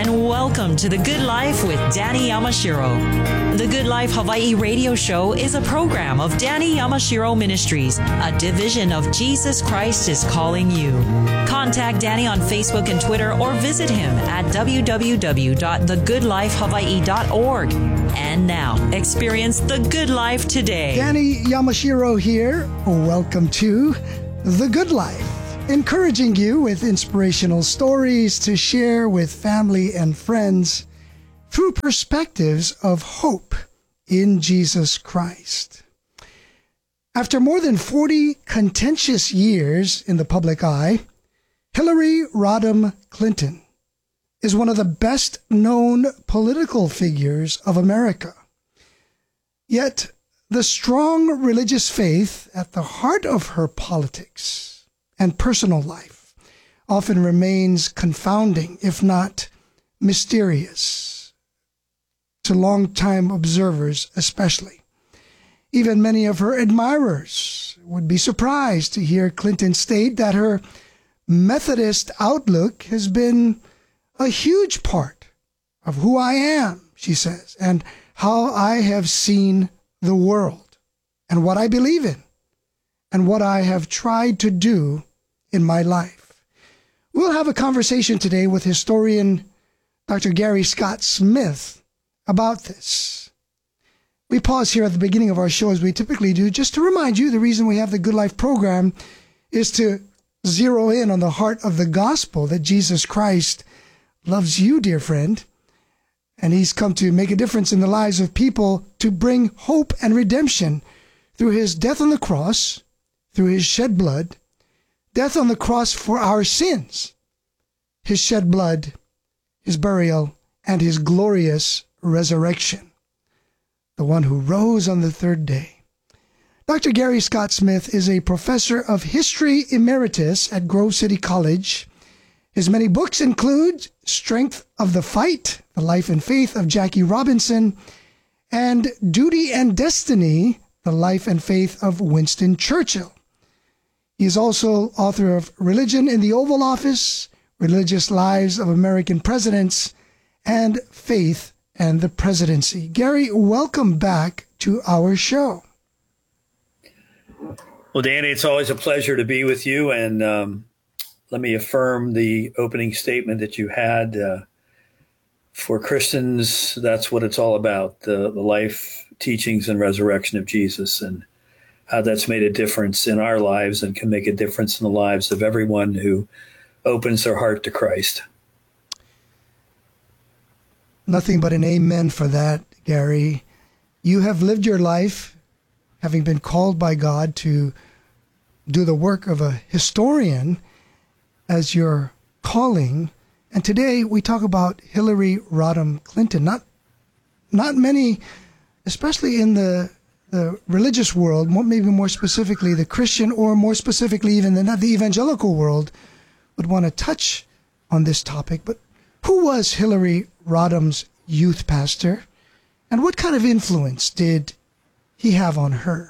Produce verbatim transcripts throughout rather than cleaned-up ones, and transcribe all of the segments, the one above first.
and welcome to The Good Life with Danny Yamashiro. The Good Life Hawaii radio show is a program of Danny Yamashiro Ministries, a division of Jesus Christ is Calling You. Contact Danny on Facebook and Twitter or visit him at w w w dot the good life hawaii dot org. And now, experience the good life today. Danny Yamashiro here. Welcome to The Good Life, encouraging you with inspirational stories to share with family and friends through perspectives of hope in Jesus Christ. After more than forty contentious years in the public eye, Hillary Rodham Clinton is one of the best-known political figures of America. Yet, the strong religious faith at the heart of her politics and personal life often remains confounding, if not mysterious, to longtime observers especially. Even many of her admirers would be surprised to hear Clinton state that her Methodist outlook has been a huge part of who I am, she says, and how I have seen the world, and what I believe in, and what I have tried to do in my life. We'll have a conversation today with historian Doctor Gary Scott Smith about this. We pause here at the beginning of our show, as we typically do, just to remind you the reason we have the Good Life program is to zero in on the heart of the gospel, that Jesus Christ loves you, dear friend, and he's come to make a difference in the lives of people, to bring hope and redemption through his death on the cross, through his shed blood, death on the cross for our sins, his shed blood, his burial, and his glorious resurrection, the one who rose on the third day. Doctor Gary Scott Smith is a professor of history emeritus at Grove City College. His many books include Strength of the Fight, The Life and Faith of Jackie Robinson, and Duty and Destiny, The Life and Faith of Winston Churchill. He is also author of Religion in the Oval Office, Religious Lives of American Presidents, and Faith and the Presidency. Gary, welcome back to our show. Well, Danny, it's always a pleasure to be with you, and um, let me affirm the opening statement that you had. Uh, for Christians, that's what it's all about, the, the life, teachings, and resurrection of Jesus, and how that's made a difference in our lives and can make a difference in the lives of everyone who opens their heart to Christ. Nothing but an amen for that, Gary. You have lived your life having been called by God to do the work of a historian as your calling. And today we talk about Hillary Rodham Clinton. Not not many, especially in the, the religious world, maybe more specifically the Christian, or more specifically even the, the evangelical world, would want to touch on this topic. But who was Hillary Rodham's youth pastor, and what kind of influence did he have on her?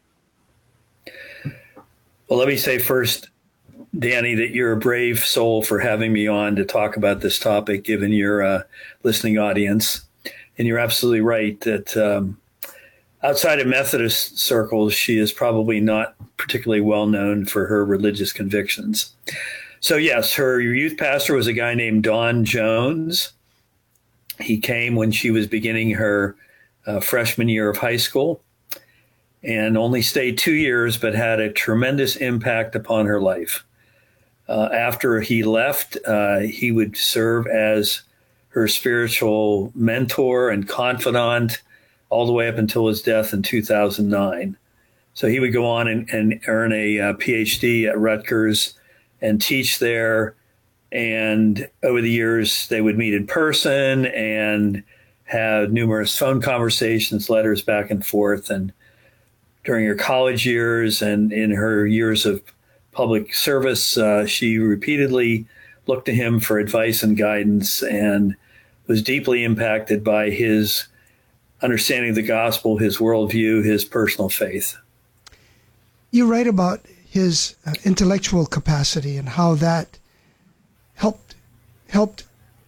Well, let me say first, Danny, that you're a brave soul for having me on to talk about this topic, given your uh, listening audience. And you're absolutely right that um, outside of Methodist circles, she is probably not particularly well known for her religious convictions. So yes, her youth pastor was a guy named Don Jones. He came when she was beginning her uh, freshman year of high school, and only stayed two years, but had a tremendous impact upon her life. Uh, after he left, uh, he would serve as her spiritual mentor and confidant all the way up until his death in two thousand nine. So he would go on and, and earn a uh, P H D at Rutgers and teach there. And over the years, they would meet in person and had numerous phone conversations, letters back and forth. And during her college years and in her years of public service, uh, she repeatedly looked to him for advice and guidance, and was deeply impacted by his understanding of the gospel, his worldview, his personal faith. You write about his uh, intellectual capacity and how that helped helped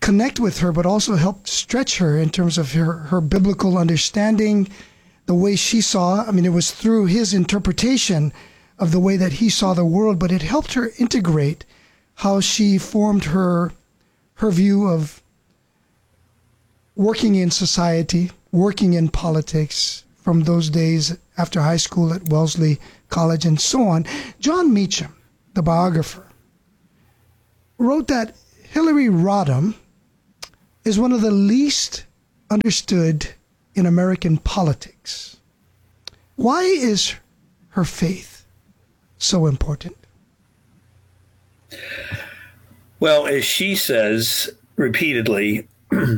connect with her, but also helped stretch her in terms of her, her biblical understanding, the way she saw. I mean, it was through his interpretation of the way that he saw the world, but it helped her integrate how she formed her her view of working in society, working in politics from those days after high school at Wellesley College and so on. Jon Meacham, the biographer, wrote that Hillary Rodham is one of the least understood in American politics. Why is her faith so important? Well, as she says repeatedly,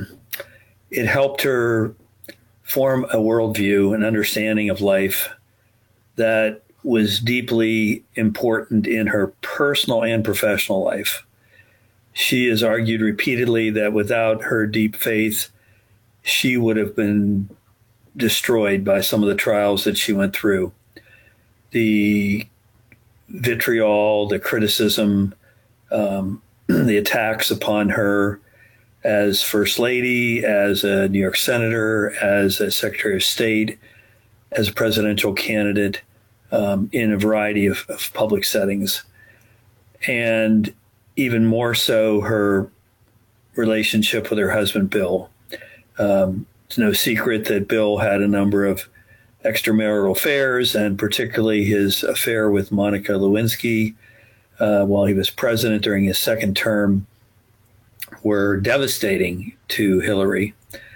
it helped her form a worldview, an understanding of life that was deeply important in her personal and professional life. She has argued repeatedly that without her deep faith, she would have been destroyed by some of the trials that she went through. The vitriol, the criticism, um, the attacks upon her as First Lady, as a New York Senator, as a Secretary of State, as a presidential candidate, um, in a variety of, of public settings. And even more so, her relationship with her husband, Bill. Um, it's no secret that Bill had a number of extramarital affairs, and particularly his affair with Monica Lewinsky uh, while he was president during his second term were devastating to Hillary.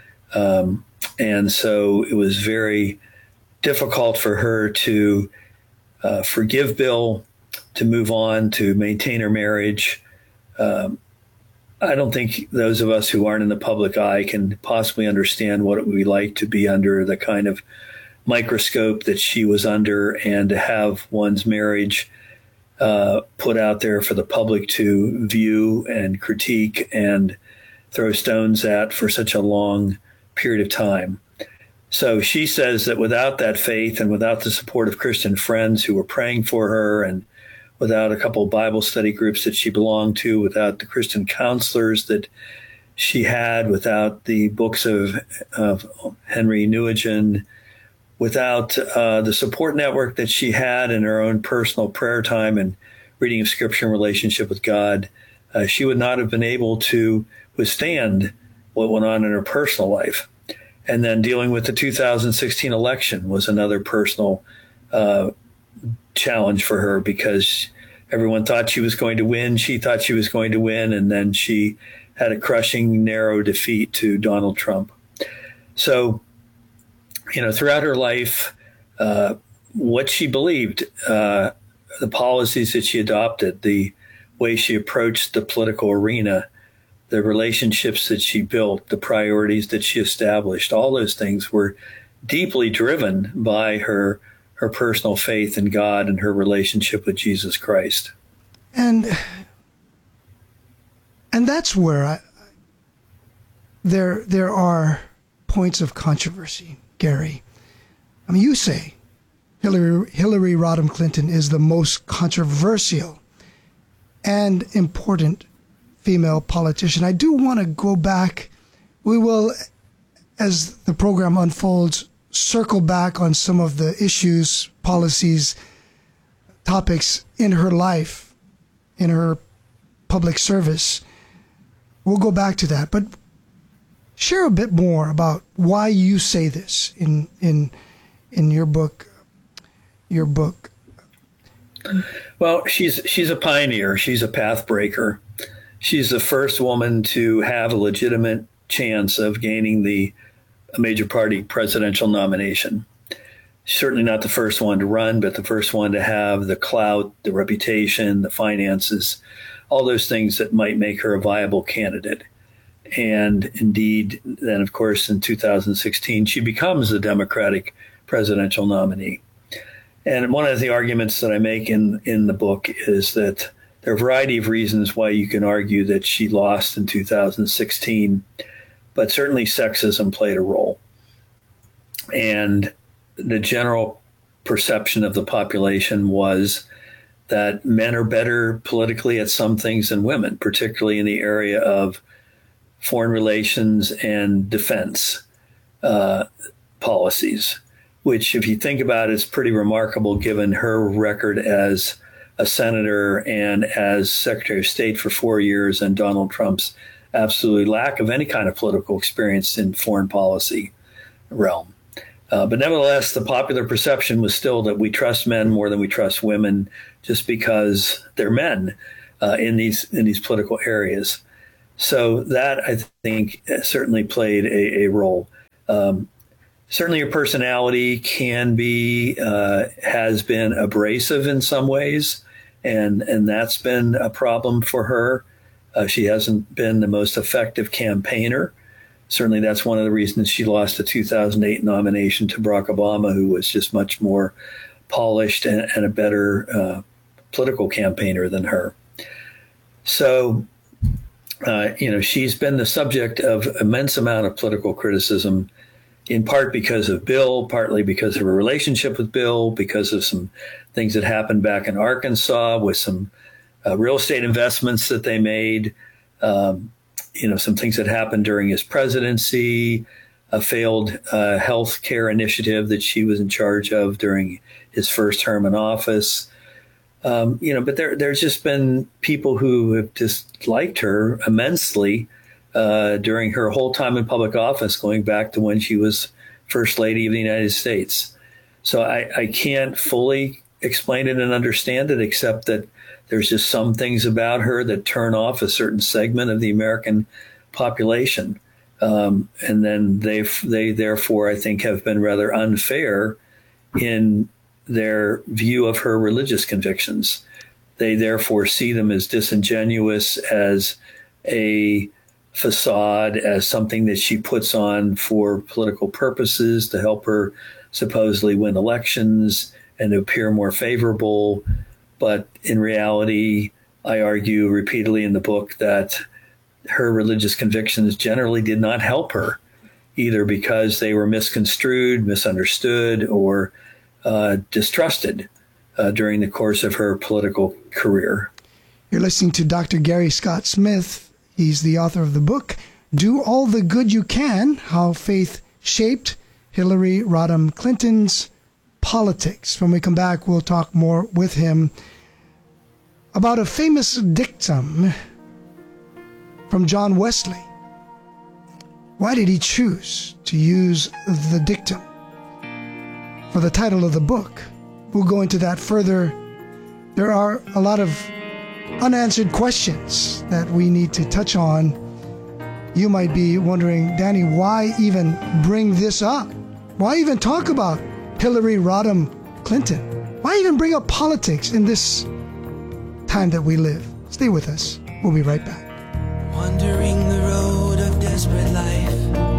Um, and so it was very difficult for her to uh, forgive Bill, to move on, to maintain her marriage. Um, I don't think those of us who aren't in the public eye can possibly understand what it would be like to be under the kind of microscope that she was under, and to have one's marriage uh, put out there for the public to view and critique and throw stones at for such a long period of time. So she says that without that faith and without the support of Christian friends who were praying for her, and without a couple of Bible study groups that she belonged to, without the Christian counselors that she had, without the books of, of Henry Newigin, without uh, the support network that she had in her own personal prayer time and reading of Scripture and relationship with God, uh, she would not have been able to withstand what went on in her personal life. And then dealing with the two thousand sixteen election was another personal uh, challenge for her, because everyone thought she was going to win. She thought she was going to win. And then she had a crushing, narrow defeat to Donald Trump. So, you know, throughout her life, uh, what she believed, uh, the policies that she adopted, the way she approached the political arena, the relationships that she built, the priorities that she established, all those things were deeply driven by her her personal faith in God and her relationship with Jesus Christ. And and that's where I, there there are points of controversy, Gary. I mean, you say Hillary Hillary Rodham Clinton is the most controversial and important female politician. I do want to go back. We will, as the program unfolds, circle back on some of the issues, policies, topics in her life, in her public service. We'll go back to that, but share a bit more about why you say this in in in your book. Your book. Well, she's she's a pioneer. She's a path breaker. She's the first woman to have a legitimate chance of gaining the a major party presidential nomination. Certainly not the first one to run, but the first one to have the clout, the reputation, the finances, all those things that might make her a viable candidate. And indeed, then, of course, in two thousand sixteen, she becomes the Democratic presidential nominee. And one of the arguments that I make in, in the book is that there are a variety of reasons why you can argue that she lost in two thousand sixteen, but certainly sexism played a role. And the general perception of the population was that men are better politically at some things than women, particularly in the area of foreign relations and defense uh, policies, which, if you think about it, is pretty remarkable given her record as a senator and as Secretary of State for four years and Donald Trump's absolute lack of any kind of political experience in foreign policy realm. Uh, but nevertheless, the popular perception was still that we trust men more than we trust women just because they're men uh, in these in these political areas. So that, I think, certainly played a, a role. Um, certainly her personality can be, uh, has been abrasive in some ways, and, and that's been a problem for her. Uh, she hasn't been the most effective campaigner. Certainly that's one of the reasons she lost the two thousand eight nomination to Barack Obama, who was just much more polished and, and a better uh, political campaigner than her. So, uh, you know, she's been the subject of immense amount of political criticism, in part because of Bill, partly because of her relationship with Bill, because of some things that happened back in Arkansas with some uh, real estate investments that they made, um, you know, some things that happened during his presidency, a failed uh, health care initiative that she was in charge of during his first term in office. Um, you know, but there, there's just been people who have just liked her immensely uh, during her whole time in public office, going back to when she was First Lady of the United States. So I, I can't fully explain it and understand it, except that there's just some things about her that turn off a certain segment of the American population. Um, and then they they therefore, I think, have been rather unfair in their view of her religious convictions. They therefore see them as disingenuous, as a facade, as something that she puts on for political purposes to help her supposedly win elections and to appear more favorable. But in reality, I argue repeatedly in the book that her religious convictions generally did not help her, either because they were misconstrued, misunderstood, or uh, distrusted uh, during the course of her political career. You're listening to Doctor Gary Scott Smith. He's the author of the book, Do All the Good You Can, How Faith Shaped Hillary Rodham Clinton's Politics. When we come back, we'll talk more with him about a famous dictum from John Wesley. Why did he choose to use the dictum for the title of the book? We'll go into that further. There are a lot of unanswered questions that we need to touch on. You might be wondering, Danny, why even bring this up? Why even talk about Hillary Rodham Clinton? Why even bring up politics in this time that we live? Stay with us. We'll be right back. Wandering the road of desperate life,